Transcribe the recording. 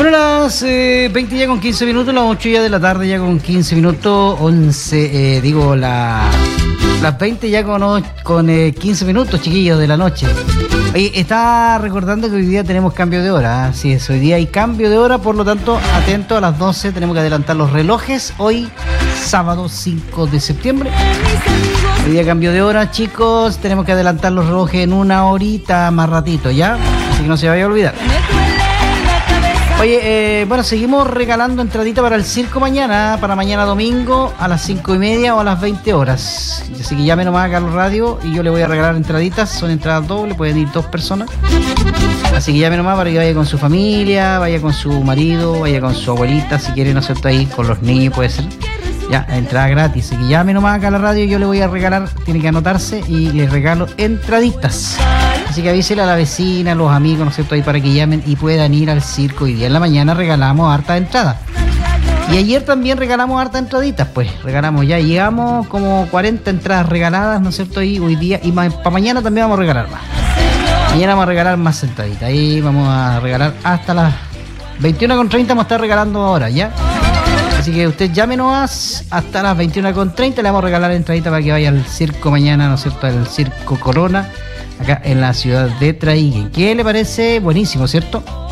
Son las 20 ya con 15 minutos, las 8 ya de la tarde ya con 15 minutos, 11, las 20 ya con 15 minutos, chiquillos, de la noche. Oye, está recordando que hoy día tenemos cambio de hora, así es, hoy día hay cambio de hora, por lo tanto, atento, a las 12 tenemos que adelantar los relojes, hoy sábado 5 de septiembre. Hoy día cambio de hora, chicos, tenemos que adelantar los relojes en una horita más ratito, ¿ya? Así que no se vaya a olvidar. Oye, bueno, seguimos regalando entradita para el circo mañana, para mañana domingo a las 5:30 o a las 20 horas. Así que llame nomás a Carlos Radio y yo le voy a regalar entraditas, son entradas dobles, pueden ir 2 personas. Así que llame nomás para que vaya con su familia, vaya con su marido, vaya con su abuelita, si quiere, ¿no es cierto? Ahí con los niños puede ser. Ya, entrada gratis. Así que llame nomás acá a la radio y yo le voy a regalar, tiene que anotarse y le regalo entraditas. Así que avísele a la vecina, a los amigos, ¿no es cierto? Ahí para que llamen y puedan ir al circo. Hoy día en la mañana regalamos harta entrada. Y ayer también regalamos harta entraditas, pues. Regalamos ya, llegamos como 40 entradas regaladas, ¿no es cierto? Y hoy día, y para mañana también vamos a regalar más. Mañana vamos a regalar más entraditas. Ahí vamos a regalar hasta las 21:30, vamos a estar regalando ahora, ¿ya? Así que usted llámenos hasta las 21:30, le vamos a regalar entradita para que vaya al circo mañana, ¿no es cierto? Al Circo Corona, acá en la ciudad de Traiguén. ¿Qué le parece? Buenísimo, ¿cierto?